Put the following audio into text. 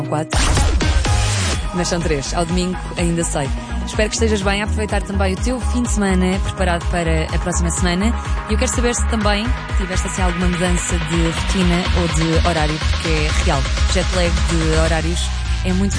4. Mas são 3. Ao domingo ainda sei. Espero que estejas bem a aproveitar também o teu fim de semana, preparado para a próxima semana. E eu quero saber se também tiveste assim alguma mudança de rotina ou de horário, porque é real. Jet lag de horários é muito